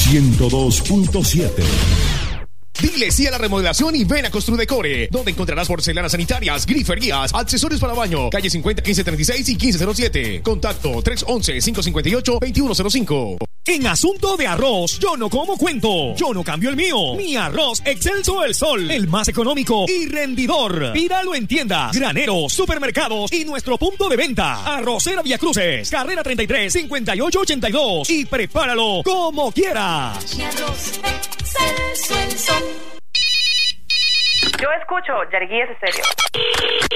102.7. Dile sí a la remodelación y ven a Construdecore, donde encontrarás porcelanas sanitarias, griferías, accesorios para baño. Calle 50, 1536 y 1507. Contacto 311-558-2105. En asunto de arroz, yo no como cuento. Yo no cambio el mío. Mi arroz Excelso El Sol, el más económico y rendidor. Pídalo en tiendas, graneros, supermercados y nuestro punto de venta. Arrocera Villa Cruces, carrera 33, 5882. Y prepáralo como quieras. Mi arroz Excelso El Sol. Yo escucho Yariguíes Estéreo.